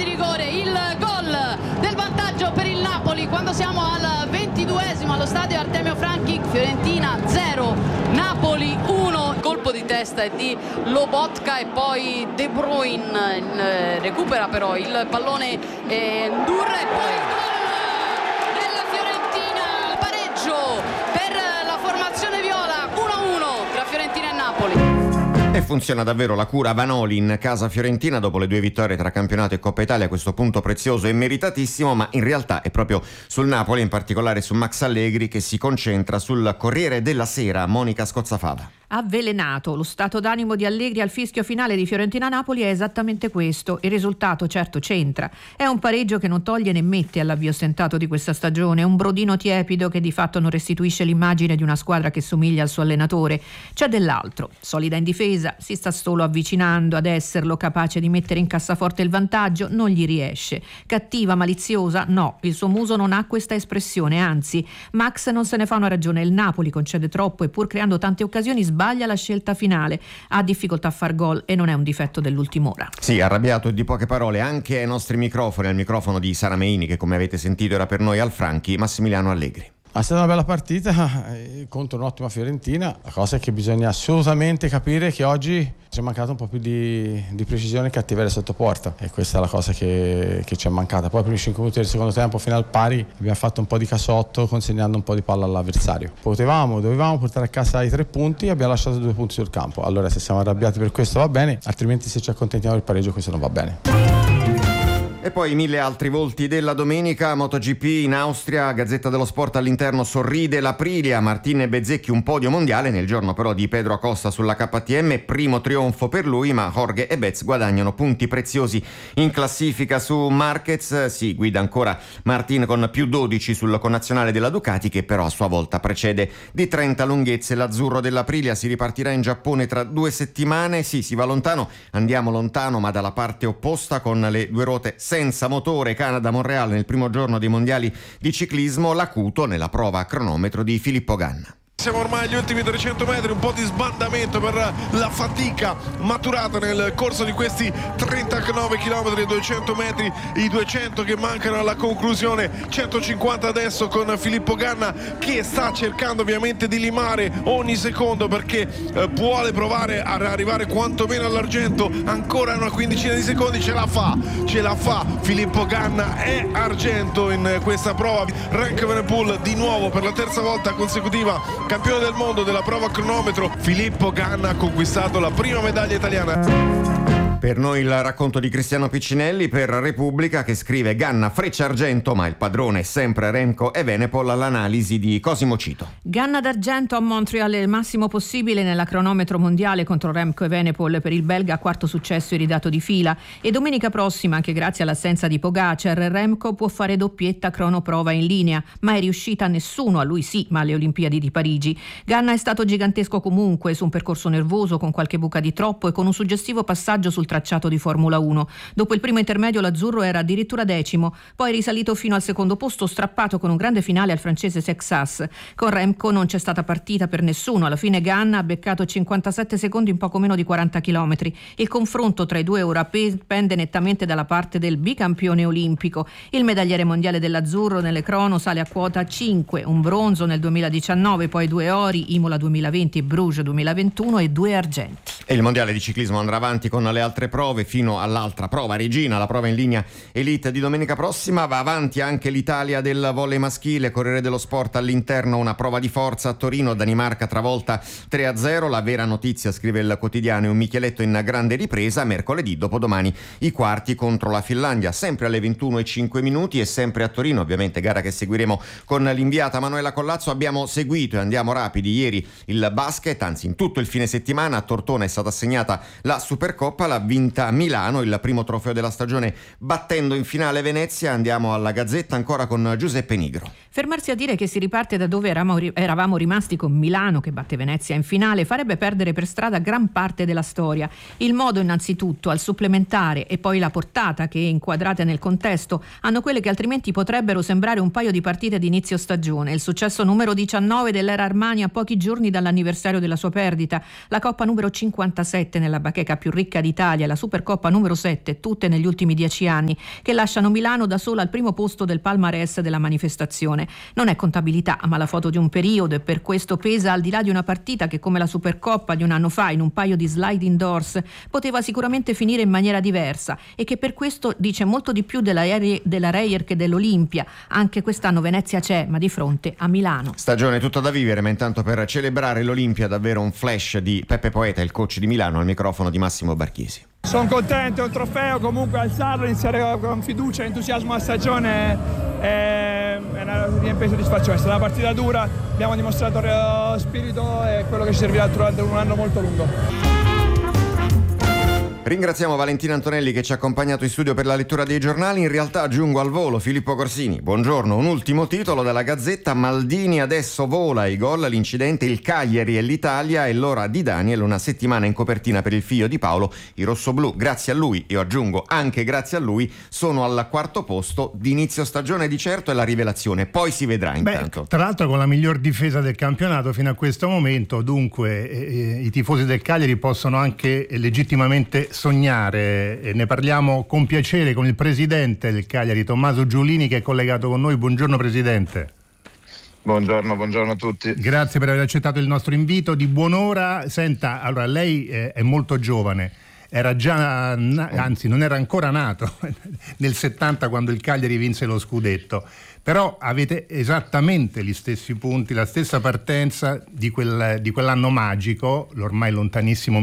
di rigore, il gol del vantaggio per il Napoli quando siamo al 22esimo allo stadio Artemio Franchi. Fiorentina 0, Napoli 1. Colpo di testa è di Lobotka e poi De Bruyne recupera però il pallone Ndour e poi il gol della Fiorentina, pareggio per la formazione viola, 1-1 tra Fiorentina e Napoli. E funziona davvero la cura Vanoli in casa fiorentina dopo le 2 vittorie tra campionato e Coppa Italia, questo punto prezioso e meritatissimo, ma in realtà è proprio sul Napoli, in particolare su Max Allegri, che si concentra sul Corriere della Sera. Monica Scozzafava. Avvelenato, lo stato d'animo di Allegri al fischio finale di Fiorentina-Napoli è esattamente questo. Il risultato certo c'entra, è un pareggio che non toglie né mette all'avvio stentato di questa stagione, un brodino tiepido che di fatto non restituisce l'immagine di una squadra che somiglia al suo allenatore. C'è dell'altro, solida in difesa, si sta solo avvicinando ad esserlo, capace di mettere in cassaforte il vantaggio, non gli riesce. Cattiva, maliziosa, no, il suo muso non ha questa espressione, anzi Max non se ne fa una ragione, il Napoli concede troppo e pur creando tante occasioni sbaglia la scelta finale, ha difficoltà a far gol e non è un difetto dell'ultima ora. Sì, arrabbiato e di poche parole anche ai nostri microfoni, al microfono di Sara Meini, che come avete sentito era per noi al Franchi, Massimiliano Allegri. È stata una bella partita contro un'ottima Fiorentina. La cosa è che bisogna assolutamente capire che oggi ci è mancato un po' più di precisione e cattiveria sotto porta, e questa è la cosa che ci è mancata. Poi per i 5 minuti del secondo tempo fino al pari abbiamo fatto un po' di casotto consegnando un po' di palla all'avversario. Dovevamo portare a casa i 3 punti, abbiamo lasciato 2 punti sul campo. Allora se siamo arrabbiati per questo va bene, altrimenti se ci accontentiamo del pareggio questo non va bene. E poi 1000 altri volti della domenica. MotoGP in Austria, Gazzetta dello Sport all'interno: sorride l'Aprilia, Martin Bezzecchi un podio mondiale nel giorno però di Pedro Acosta sulla KTM, primo trionfo per lui, ma Jorge e Betz guadagnano punti preziosi in classifica su Marquez. Si guida ancora Martin con più 12 sul connazionale della Ducati, che però a sua volta precede di 30 lunghezze l'azzurro dell'Aprilia. Si ripartirà in Giappone tra 2 settimane. Sì, si va lontano, andiamo lontano, ma dalla parte opposta, con le 2 ruote senza motore. Canada-Montreal nel primo giorno dei mondiali di ciclismo, l'acuto nella prova a cronometro di Filippo Ganna. Siamo ormai agli ultimi 300 metri, un po' di sbandamento per la fatica maturata nel corso di questi 39 km e 200 metri, i 200 che mancano alla conclusione, 150 adesso con Filippo Ganna che sta cercando ovviamente di limare ogni secondo perché vuole provare ad arrivare quantomeno all'argento, ancora una quindicina di secondi, ce la fa Filippo Ganna, è argento in questa prova. Renko Evenepoel di nuovo per la terza volta consecutiva campione del mondo della prova a cronometro. Filippo Ganna ha conquistato la prima medaglia italiana. Per noi il racconto di Cristiano Piccinelli per Repubblica, che scrive: Ganna freccia argento, ma il padrone è sempre Remco Evenepoel. L'analisi di Cosimo Cito. Ganna d'argento a Montreal, il massimo possibile nella cronometro mondiale contro Remco Evenepoel. Per il belga quarto successo iridato di fila, e domenica prossima, anche grazie all'assenza di Pogacar, Remco può fare doppietta cronoprova in linea, ma è riuscita a nessuno, a lui sì, ma alle Olimpiadi di Parigi. Ganna è stato gigantesco comunque, su un percorso nervoso con qualche buca di troppo e con un suggestivo passaggio sul tracciato di Formula 1. Dopo il primo intermedio l'azzurro era addirittura 10°, poi risalito fino al secondo posto, strappato con un grande finale al francese Sexas. Con Remco non c'è stata partita per nessuno, alla fine Ganna ha beccato 57 secondi in poco meno di 40 km. Il confronto tra i due ora pende nettamente dalla parte del bicampione olimpico. Il medagliere mondiale dell'azzurro nelle crono sale a quota 5, un bronzo nel 2019, poi 2 ori, Imola 2020 e Bruges 2021 e 2 argenti. E il mondiale di ciclismo andrà avanti con le altre prove fino all'altra prova regina, la prova in linea elite di domenica prossima. Va avanti anche l'Italia del volley maschile. Corriere dello Sport all'interno: una prova di forza a Torino, Danimarca travolta 3-0. La vera notizia, scrive il quotidiano, è un Micheletto in grande ripresa. Mercoledì, dopodomani, i quarti contro la Finlandia, sempre alle 21:05 e sempre a Torino, ovviamente gara che seguiremo con l'inviata Manuela Collazzo. Abbiamo seguito, e andiamo rapidi, ieri il basket, anzi in tutto il fine settimana. A Tortona è stata assegnata la Supercoppa, l'ha vinta Milano, il primo trofeo della stagione, battendo in finale Venezia. Andiamo alla Gazzetta ancora con Giuseppe Nigro. Fermarsi a dire che si riparte da dove eravamo rimasti, con Milano che batte Venezia in finale, farebbe perdere per strada gran parte della storia. Il modo innanzitutto, al supplementare, e poi la portata che, inquadrate nel contesto, hanno quelle che altrimenti potrebbero sembrare un paio di partite di inizio stagione. Il successo numero 19 dell'era Armani a pochi giorni dall'anniversario della sua perdita, la Coppa numero 57 nella bacheca più ricca d'Italia, Italia e la Supercoppa numero 7, tutte negli ultimi 10 anni, che lasciano Milano da sola al primo posto del palmarès della manifestazione. Non è contabilità, ma la foto di un periodo, e per questo pesa al di là di una partita che, come la Supercoppa di un anno fa, in un paio di slide indoors, poteva sicuramente finire in maniera diversa, e che per questo dice molto di più della Reyer che dell'Olimpia. Anche quest'anno Venezia c'è, ma di fronte a Milano. Stagione tutta da vivere, ma intanto per celebrare l'Olimpia davvero un flash di Peppe Poeta, il coach di Milano, al microfono di Massimo Barchesi. Sono contento, è un trofeo, comunque alzarlo, iniziare con fiducia e entusiasmo la stagione riempie soddisfazione. È stata una partita dura, abbiamo dimostrato spirito e quello che ci servirà durante un anno molto lungo. Ringraziamo Valentina Antonelli che ci ha accompagnato in studio per la lettura dei giornali. In realtà aggiungo al volo Filippo Corsini. Buongiorno, un ultimo titolo della Gazzetta: Maldini adesso vola, i gol, l'incidente, il Cagliari e l'Italia, e l'ora di Daniel, una settimana in copertina per il figlio di Paolo. I rossoblù, grazie a lui, io aggiungo anche grazie a lui, sono al 4° posto. D'inizio stagione di certo è la rivelazione, poi si vedrà intanto. Tra l'altro con la miglior difesa del campionato fino a questo momento, dunque i tifosi del Cagliari possono anche legittimamente sognare, e ne parliamo con piacere con il presidente del Cagliari, Tommaso Giulini, che è collegato con noi. Buongiorno presidente. Buongiorno a tutti. Grazie per aver accettato il nostro invito di buon'ora. Senta, allora lei è molto giovane, era già anzi non era ancora nato nel 70 quando il Cagliari vinse lo scudetto, però avete esattamente gli stessi punti, la stessa partenza di quell'anno magico, l'ormai lontanissimo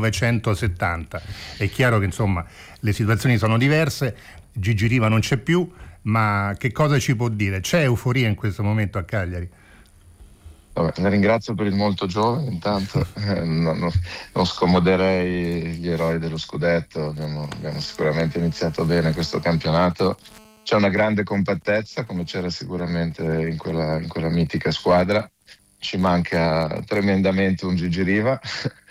1970. È chiaro che insomma le situazioni sono diverse, Gigi Riva non c'è più, ma che cosa ci può dire? C'è euforia in questo momento a Cagliari? Vabbè, la ringrazio per il molto giovane, intanto non scomoderei gli eroi dello scudetto, abbiamo sicuramente iniziato bene questo campionato. C'è una grande compattezza, come c'era sicuramente in quella mitica squadra. Ci manca tremendamente un Gigi Riva,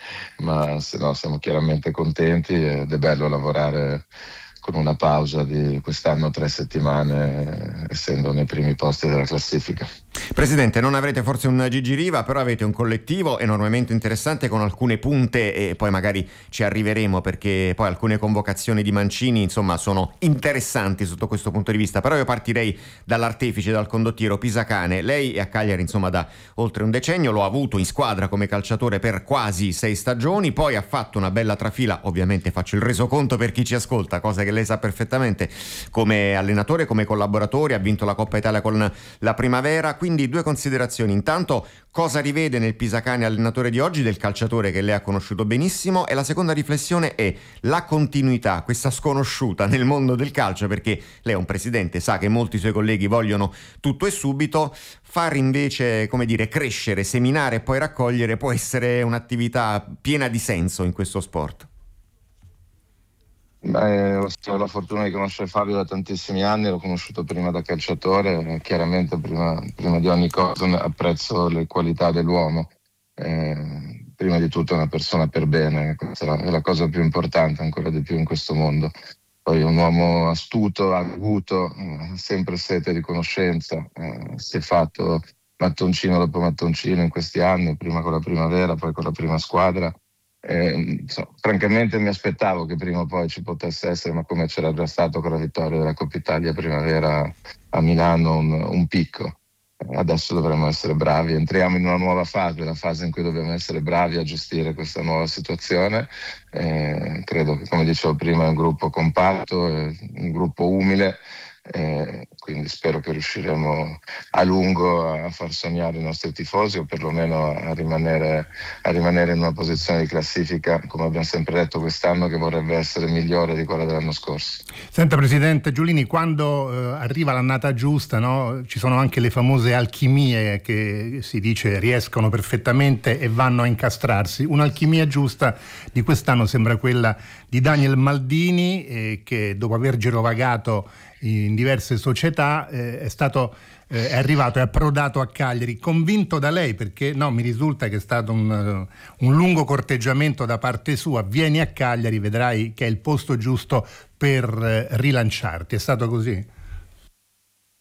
ma se no siamo chiaramente contenti ed è bello lavorare con una pausa di quest'anno 3 settimane, essendo nei primi posti della classifica. Presidente, non avrete forse un Gigi Riva, però avete un collettivo enormemente interessante con alcune punte, e poi magari ci arriveremo, perché poi alcune convocazioni di Mancini insomma sono interessanti sotto questo punto di vista. Però io partirei dall'artefice, dal condottiero Pisacane. Lei è a Cagliari insomma da oltre un decennio, lo ha avuto in squadra come calciatore per quasi 6 stagioni, poi ha fatto una bella trafila, ovviamente faccio il resoconto per chi ci ascolta, cosa che lei sa perfettamente, come allenatore, come collaboratore, ha vinto la Coppa Italia con la Primavera. Quindi 2 considerazioni: intanto, cosa rivede nel Pisacane allenatore di oggi del calciatore che lei ha conosciuto benissimo, e la seconda riflessione è la continuità, questa sconosciuta nel mondo del calcio, perché lei è un presidente, sa che molti suoi colleghi vogliono tutto e subito. Far invece, come dire, crescere, seminare e poi raccogliere può essere un'attività piena di senso in questo sport. Ho la fortuna di conoscere Fabio da tantissimi anni, l'ho conosciuto prima da calciatore, chiaramente prima di ogni cosa apprezzo le qualità dell'uomo, prima di tutto è una persona per bene, questa è la cosa più importante, ancora di più in questo mondo. Poi è un uomo astuto, arguto, sempre sete di conoscenza, si è fatto mattoncino dopo mattoncino in questi anni, prima con la Primavera, poi con la prima squadra. Francamente mi aspettavo che prima o poi ci potesse essere, ma come c'era già stato con la vittoria della Coppa Italia Primavera a Milano, un picco. Adesso dovremmo essere bravi, entriamo in una nuova fase, la fase in cui dobbiamo essere bravi a gestire questa nuova situazione. Credo che, come dicevo prima, è un gruppo compatto, un gruppo umile, quindi spero che riusciremo a lungo a far sognare i nostri tifosi, o perlomeno a rimanere in una posizione di classifica, come abbiamo sempre detto quest'anno, che vorrebbe essere migliore di quella dell'anno scorso. Senta presidente Giulini, quando arriva l'annata giusta, no? Ci sono anche le famose alchimie che si dice riescono perfettamente e vanno a incastrarsi. Un'alchimia giusta di quest'anno sembra quella di Daniel Maldini, che dopo aver girovagato in diverse società è arrivato e approdato a Cagliari, convinto da lei, perché no, mi risulta che è stato un lungo corteggiamento da parte sua. Vieni a Cagliari, vedrai che è il posto giusto per rilanciarti. È stato così?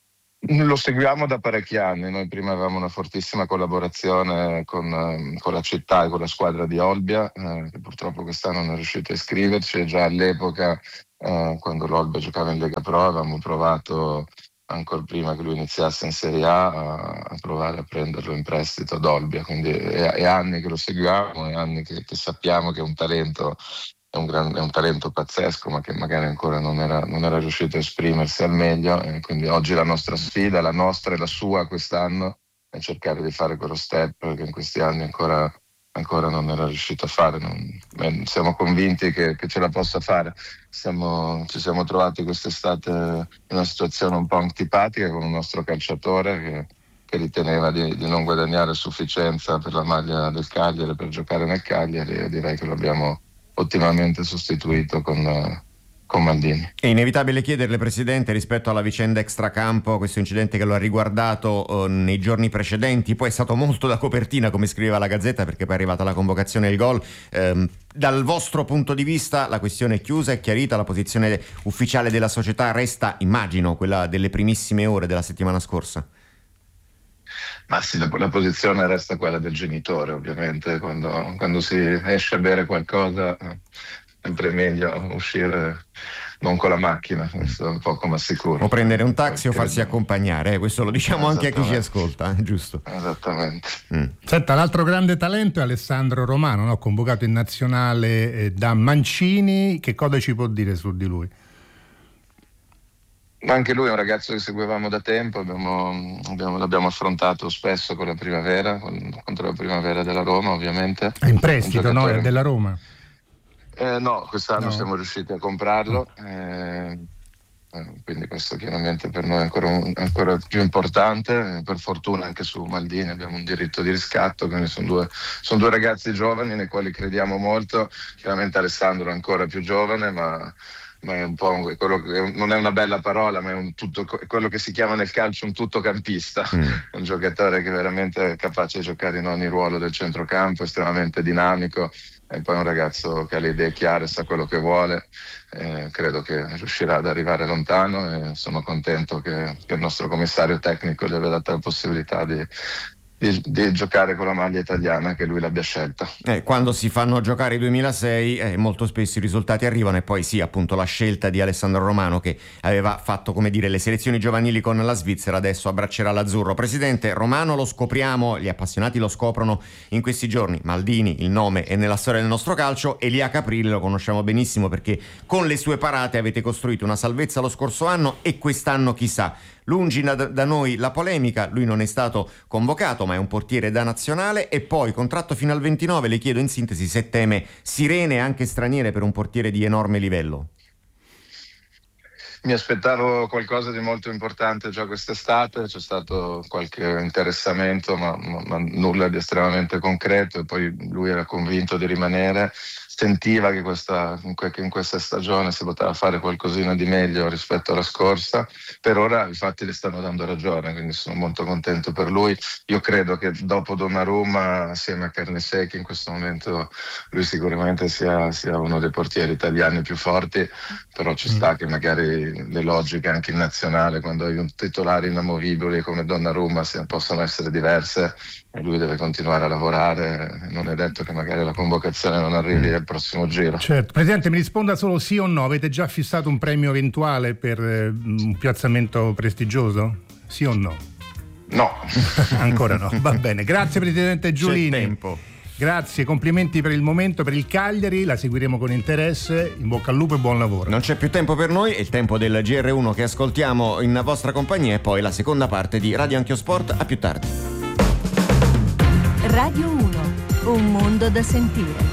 Lo seguiamo da parecchi anni. Noi prima avevamo una fortissima collaborazione con la città e con la squadra di Olbia, che purtroppo quest'anno non è riuscito a iscriverci, e già all'epoca, quando l'Olbia giocava in Lega Pro, avevamo provato, ancora prima che lui iniziasse in Serie A, a provare a prenderlo in prestito ad Olbia. Quindi è anni che lo seguiamo, è anni che sappiamo che è un talento. È un talento pazzesco, ma che magari ancora non era riuscito a esprimersi al meglio, e quindi oggi la nostra sfida, la nostra e la sua quest'anno, è cercare di fare quello step che in questi anni ancora non era riuscito a fare. Siamo convinti che ce la possa fare. Ci siamo trovati quest'estate in una situazione un po' antipatica con un nostro calciatore che riteneva di non guadagnare sufficienza per la maglia del Cagliari, per giocare nel Cagliari, e direi che lo abbiamo ottimamente sostituito con Maldini. È inevitabile chiederle, Presidente, rispetto alla vicenda extracampo, questo incidente che lo ha riguardato nei giorni precedenti, poi è stato molto da copertina, come scriveva la Gazzetta, perché poi è arrivata la convocazione e il gol. Dal vostro punto di vista la questione è chiusa, è chiarita, la posizione ufficiale della società resta, immagino, quella delle primissime ore della settimana scorsa? Ma sì, la posizione resta quella del genitore, ovviamente. Quando si esce a bere qualcosa è sempre meglio uscire non con la macchina, questo è un po' come assicuro. O prendere un taxi o farsi accompagnare, questo lo diciamo anche a chi ci ascolta, giusto? Esattamente. Senta, l'altro grande talento è Alessandro Romano, no? Convocato in nazionale da Mancini. Che cosa ci può dire su di lui? Anche lui è un ragazzo che seguivamo da tempo, l'abbiamo affrontato spesso con la primavera, contro la primavera della Roma, ovviamente. È in prestito, no? È della Roma? No, quest'anno no. Siamo riusciti a comprarlo, quindi questo chiaramente per noi è ancora più importante. Per fortuna anche su Maldini abbiamo un diritto di riscatto, quindi sono due ragazzi giovani nei quali crediamo molto. Chiaramente Alessandro è ancora più giovane, ma è un po' quello che non è una bella parola, ma è quello che si chiama nel calcio un tuttocampista. Un giocatore che veramente è capace di giocare in ogni ruolo del centrocampo, estremamente dinamico, e poi un ragazzo che ha le idee chiare, sa quello che vuole. Credo che riuscirà ad arrivare lontano, e sono contento che il nostro commissario tecnico gli abbia dato la possibilità di giocare con la maglia italiana, che lui l'abbia scelta. Quando si fanno giocare i 2006 molto spesso i risultati arrivano, e poi sì, appunto, la scelta di Alessandro Romano, che aveva fatto, come dire, le selezioni giovanili con la Svizzera, adesso abbraccerà l'azzurro. Presidente, Romano lo scopriamo, gli appassionati lo scoprono in questi giorni. Maldini, il nome è nella storia del nostro calcio. Elia Caprilli lo conosciamo benissimo, perché con le sue parate avete costruito una salvezza lo scorso anno, e quest'anno chissà. Lungi da noi la polemica, lui non è stato convocato, ma è un portiere da nazionale, e poi contratto fino al 29. Le chiedo in sintesi se teme sirene anche straniere per un portiere di enorme livello. Mi aspettavo qualcosa di molto importante già quest'estate, c'è stato qualche interessamento, ma nulla di estremamente concreto, e poi lui era convinto di rimanere. Sentiva che in questa stagione si poteva fare qualcosina di meglio rispetto alla scorsa. Per ora i fatti le stanno dando ragione, quindi sono molto contento per lui. Io credo che dopo Donnarumma, assieme a Carnesecchi, in questo momento lui sicuramente sia uno dei portieri italiani più forti, però ci sta che magari le logiche anche in nazionale, quando hai un titolare inamovibile come Donnarumma, possono essere diverse, e lui deve continuare a lavorare. Non è detto che magari la convocazione non arrivi al prossimo giro. Certo. Presidente, mi risponda solo sì o no: avete già fissato un premio eventuale per un piazzamento prestigioso? Sì o no? No. Ancora no, va bene. Grazie Presidente Giulini. C'è tempo. Grazie, complimenti per il momento, per il Cagliari, la seguiremo con interesse, in bocca al lupo e buon lavoro. Non c'è più tempo per noi, è il tempo del GR1 che ascoltiamo in vostra compagnia, e poi la seconda parte di Radio Anch'io Sport. A più tardi. Radio 1, un mondo da sentire.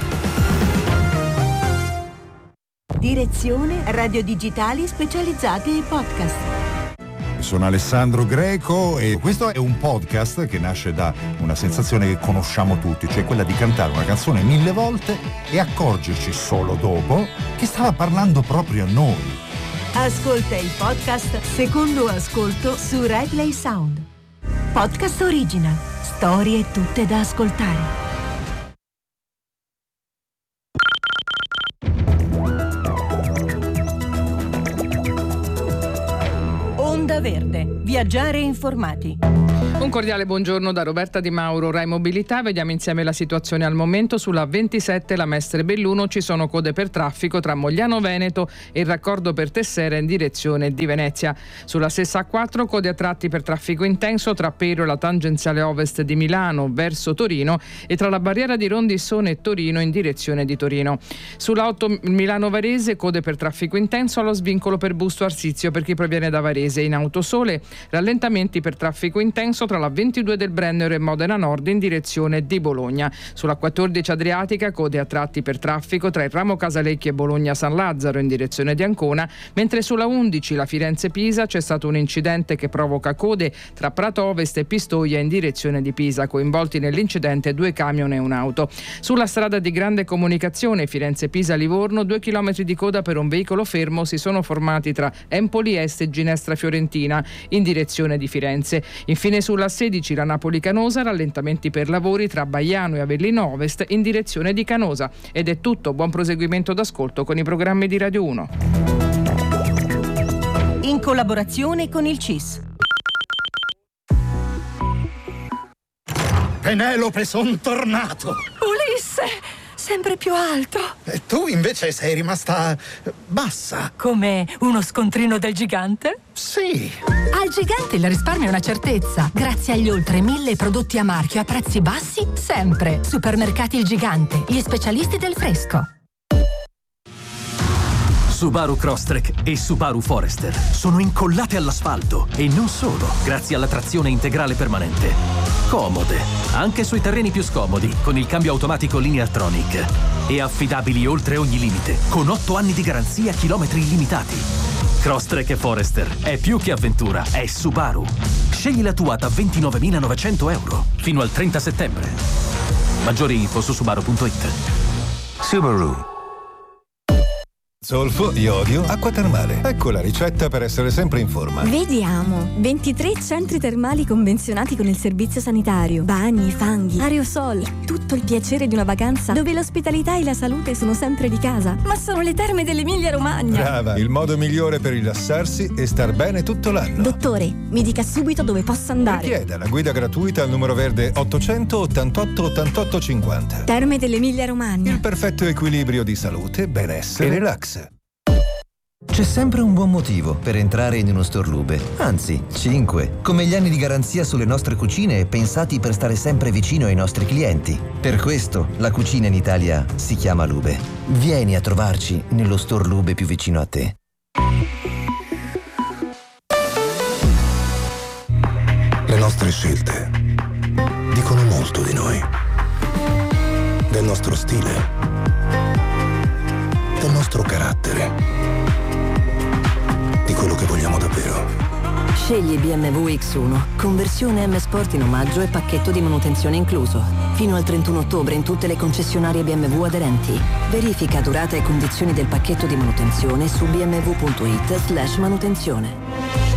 Direzione Radio Digitali Specializzati e Podcast. Sono Alessandro Greco e questo è un podcast che nasce da una sensazione che conosciamo tutti, cioè quella di cantare una canzone 1000 volte e accorgerci solo dopo che stava parlando proprio a noi. Ascolta il podcast Secondo Ascolto su RaiPlay Sound. Podcast Original. Storie tutte da ascoltare. Onda Verde. Viaggiare informati. Un cordiale buongiorno da Roberta Di Mauro, Rai Mobilità. Vediamo insieme la situazione al momento. Sulla 27 la Mestre-Belluno ci sono code per traffico tra Mogliano Veneto e il raccordo per Tessera in direzione di Venezia. Sulla stessa A4 code a tratti per traffico intenso tra Pero e la tangenziale ovest di Milano verso Torino e tra la barriera di Rondissone e Torino in direzione di Torino. Sulla 8 Milano Varese code per traffico intenso allo svincolo per Busto Arsizio per chi proviene da Varese. In Autosole rallentamenti per traffico intenso tra la 22 del Brennero e Modena Nord in direzione di Bologna. Sulla 14 Adriatica code a tratti per traffico tra il ramo Casalecchio e Bologna San Lazzaro in direzione di Ancona, mentre sulla 11 la Firenze-Pisa c'è stato un incidente che provoca code tra Prato Ovest e Pistoia in direzione di Pisa, coinvolti nell'incidente 2 camion e un'auto. Sulla strada di grande comunicazione Firenze-Pisa-Livorno 2 chilometri di coda per un veicolo fermo si sono formati tra Empoli Est e Ginestra Fiorentina in direzione di Firenze. Infine sulla 16 la Napoli-Canosa, rallentamenti per lavori tra Baiano e Avellino Ovest in direzione di Canosa. Ed è tutto, buon proseguimento d'ascolto con i programmi di Radio 1. In collaborazione con il CIS. Penelope, son tornato! Ulisse! Sempre più alto. E tu invece sei rimasta bassa. Come uno scontrino del gigante? Sì. Al gigante il risparmio è una certezza. Grazie agli oltre 1000 prodotti a marchio a prezzi bassi, sempre. Supermercati Il Gigante, gli specialisti del fresco. Subaru Crosstrek e Subaru Forester sono incollate all'asfalto e non solo, grazie alla trazione integrale permanente. Comode, anche sui terreni più scomodi, con il cambio automatico Lineartronic. E affidabili oltre ogni limite, con 8 anni di garanzia, chilometri illimitati. Crosstrek e Forester è più che avventura, è Subaru. Scegli la tua da 29.900 euro, fino al 30 settembre. Maggiori info su Subaru.it. Subaru. Zolfo, iodio, acqua termale. Ecco la ricetta per essere sempre in forma. Vediamo. 23 centri termali convenzionati con il servizio sanitario. Bagni, fanghi, aerosol. Tutto il piacere di una vacanza dove l'ospitalità e la salute sono sempre di casa. Ma sono le terme dell'Emilia Romagna. Brava, il modo migliore per rilassarsi e star bene tutto l'anno. Dottore, mi dica subito dove posso andare. Richieda la guida gratuita al numero verde 888 88 50. Terme dell'Emilia Romagna. Il perfetto equilibrio di salute, benessere e relax. C'è sempre un buon motivo per entrare in uno store Lube, anzi 5, come gli anni di garanzia sulle nostre cucine pensati per stare sempre vicino ai nostri clienti. Per questo la cucina in Italia si chiama Lube. Vieni a trovarci nello store Lube più vicino a te. Le nostre scelte dicono molto di noi, del nostro stile, del nostro carattere, di quello che vogliamo davvero. Scegli BMW X1, conversione M Sport in omaggio e pacchetto di manutenzione incluso. Fino al 31 ottobre in tutte le concessionarie BMW aderenti. Verifica durata e condizioni del pacchetto di manutenzione su bmw.it/manutenzione.